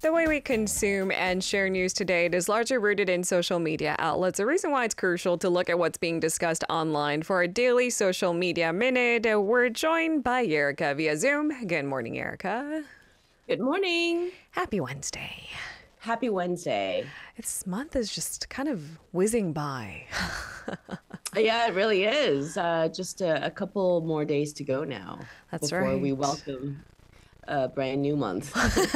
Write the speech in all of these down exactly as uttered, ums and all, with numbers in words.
The way we consume and share news today it is largely rooted in social media outlets. The reason why it's crucial to look at what's being discussed online. For our daily social media minute, we're joined by Erica via Zoom. Good morning, Erica. Good morning. Happy Wednesday. Happy Wednesday. This month is just kind of whizzing by. Yeah, it really is. Uh, just a, a couple more days to go now. That's before right. we welcome a brand new month.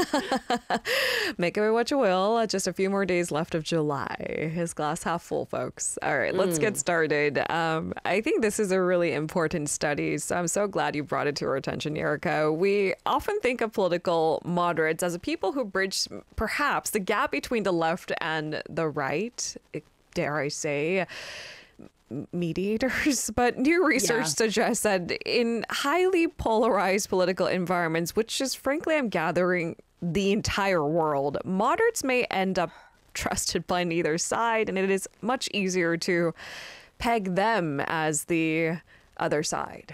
Make of it what you will. Just a few more days left of July. His glass half full, folks. All right, let's mm. get started. Um, I think this is a really important study, so I'm so glad you brought it to our attention, Erica. We often think of political moderates as a people who bridge perhaps the gap between the left and the right, dare I say, mediators, but new research yeah. suggests that in highly polarized political environments, which is frankly I'm gathering the entire world, moderates may end up trusted by neither side, and it is much easier to peg them as the other side.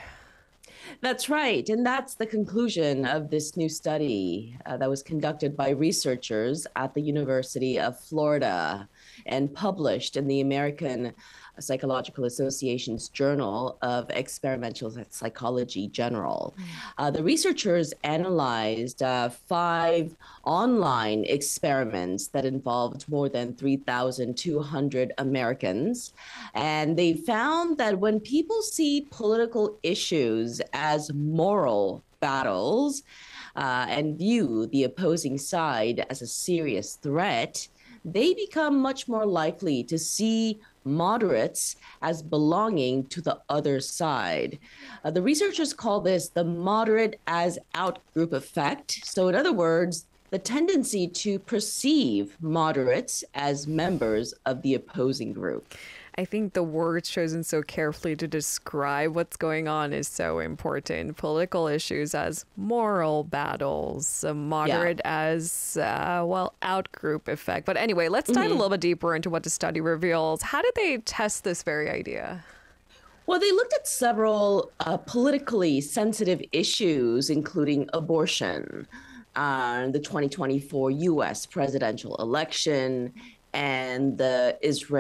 That's right. And that's the conclusion of this new study uh, that was conducted by researchers at the University of Florida and published in the American Psychological Association's Journal of Experimental Psychology General. Uh, the researchers analyzed uh, five online experiments that involved more than three thousand two hundred Americans. And they found that when people see political issues as moral battles uh, and view the opposing side as a serious threat, they become much more likely to see moderates as belonging to the other side. Uh, the researchers call this the moderate as out group effect. So in other words, the tendency to perceive moderates as members of the opposing group. I think the words chosen so carefully to describe what's going on is so important. Political issues as moral battles, uh, moderate yeah. as, uh, well, out-group effect. But anyway, let's dive mm-hmm. a little bit deeper into what the study reveals. How did they test this very idea? Well, they looked at several uh, politically sensitive issues, including abortion, uh, the twenty twenty-four U S presidential election, and the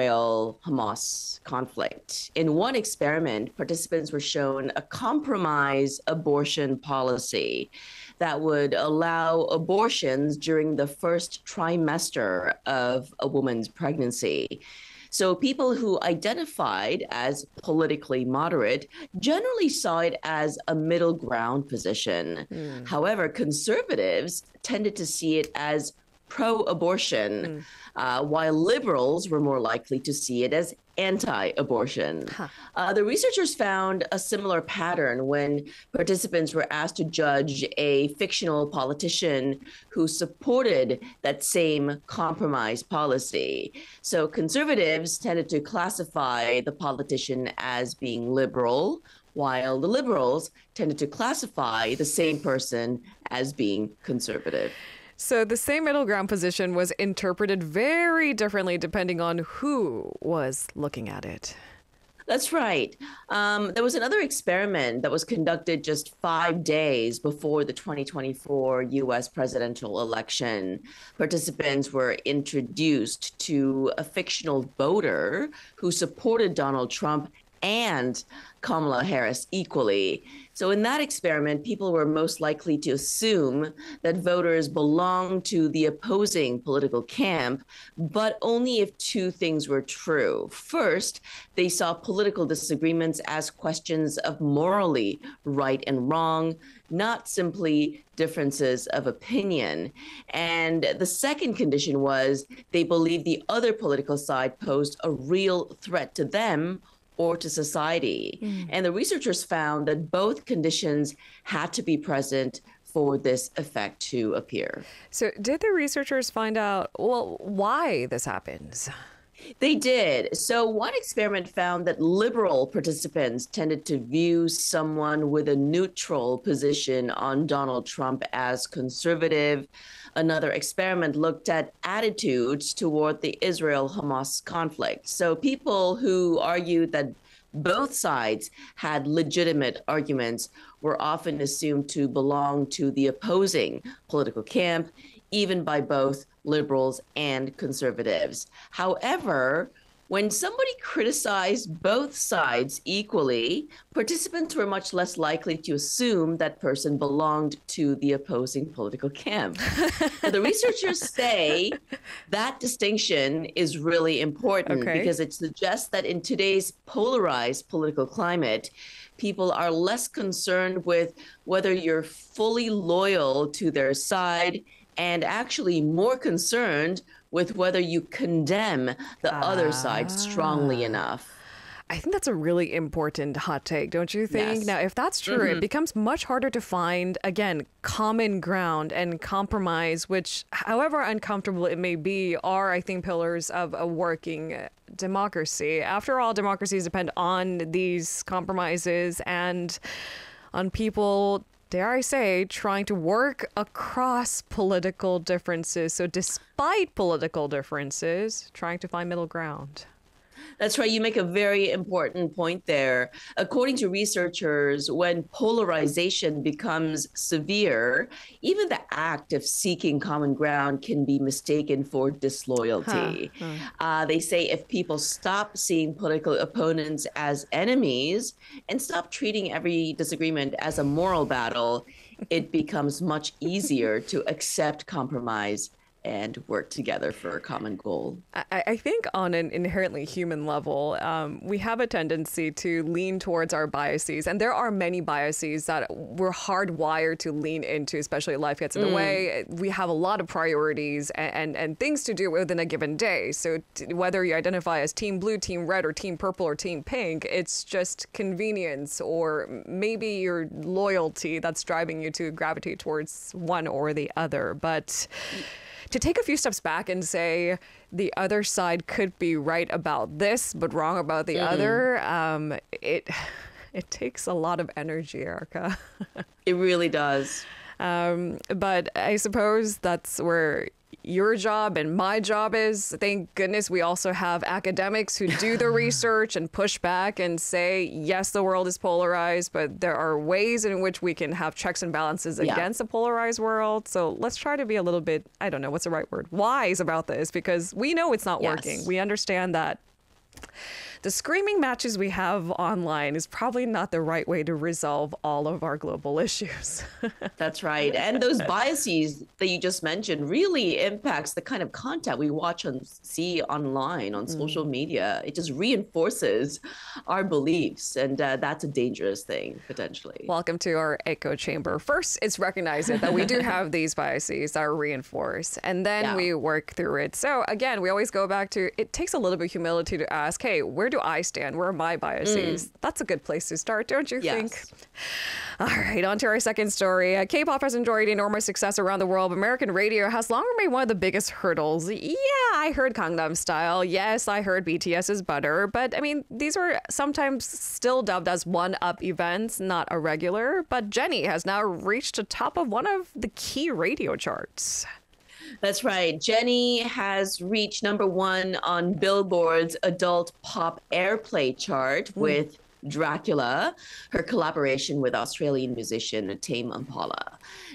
Israel-Hamas conflict. In one experiment, participants were shown a compromise abortion policy that would allow abortions during the first trimester of a woman's pregnancy. So people who identified as politically moderate generally saw it as a middle ground position. Mm. However, conservatives tended to see it as pro-abortion, mm. uh, while liberals were more likely to see it as anti-abortion. Huh. Uh, the researchers found a similar pattern when participants were asked to judge a fictional politician who supported that same compromise policy. So conservatives tended to classify the politician as being liberal, while the liberals tended to classify the same person as being conservative. So the same middle ground position was interpreted very differently depending on who was looking at it. That's right. Um, there was another experiment that was conducted just five days before the twenty twenty-four U S presidential election. Participants were introduced to a fictional voter who supported Donald Trump and Kamala Harris equally. So in that experiment, people were most likely to assume that voters belong to the opposing political camp, but only if two things were true. First, they saw political disagreements as questions of morally right and wrong, not simply differences of opinion. And the second condition was they believed the other political side posed a real threat to them or to society. Mm. And the researchers found that both conditions had to be present for this effect to appear. So did the researchers find out, well, why this happens? They did. So one experiment found that liberal participants tended to view someone with a neutral position on Donald Trump as conservative. Another experiment looked at attitudes toward the Israel-Hamas conflict. So people who argued that both sides had legitimate arguments were often assumed to belong to the opposing political camp, even by both liberals and conservatives. However, when somebody criticized both sides equally, participants were much less likely to assume that person belonged to the opposing political camp. Now, the researchers say that distinction is really important Okay. because it suggests that in today's polarized political climate, people are less concerned with whether you're fully loyal to their side and actually more concerned with whether you condemn the Ah. other side strongly enough. I think that's a really important hot take, don't you think? Yes. Now, if that's true, it becomes much harder to find, again, common ground and compromise, which, however uncomfortable it may be, are, I think, pillars of a working democracy. After all, democracies depend on these compromises and on people, dare I say, trying to work across political differences. So despite political differences, trying to find middle ground. That's right. You make a very important point there. According to researchers, when polarization becomes severe, even the act of seeking common ground can be mistaken for disloyalty. Huh. Hmm. Uh, they say if people stop seeing political opponents as enemies and stop treating every disagreement as a moral battle, it becomes much easier to accept compromise and work together for a common goal. I, I think on an inherently human level, um, we have a tendency to lean towards our biases. And there are many biases that we're hardwired to lean into, especially life gets in the way. We have a lot of priorities and, and, and things to do within a given day. So t- whether you identify as team blue, team red, or team purple, or team pink, it's just convenience or maybe your loyalty that's driving you to gravitate towards one or the other. But to take a few steps back and say the other side could be right about this, but wrong about the mm-hmm. other, um, it it takes a lot of energy, Erica. It really does. Um, but I suppose that's where your job and my job is. Thank goodness we also have academics who do the research and push back and say, yes, the world is polarized, but there are ways in which we can have checks and balances Yeah. against a polarized world. So let's try to be a little bit, I don't know, what's the right word, wise about this, because we know it's not Yes. working. We understand that the screaming matches we have online is probably not the right way to resolve all of our global issues. That's right. And those biases that you just mentioned really impacts the kind of content we watch and see online on social Mm. media. It just reinforces our beliefs. And uh, that's a dangerous thing, potentially. Welcome to our echo chamber. First, it's recognizing that we do have these biases that are reinforced, and then Yeah. we work through it. So again, we always go back to, it takes a little bit of humility to ask, hey, where do I stand? Where are my biases? That's a good place to start, don't you Yes. think? All right, on to our second story. Uh, K-pop has enjoyed enormous success around the world. American radio has long remained one of the biggest hurdles. Yeah, I heard Gangnam Style. Yes, I heard BTS's Butter. But I mean, these are sometimes still dubbed as one-up events, not a regular. But Jennie has now reached the top of one of the key radio charts. That's right. Jennie has reached number one on Billboard's adult pop airplay chart with Dracula, her collaboration with Australian musician Tame Impala.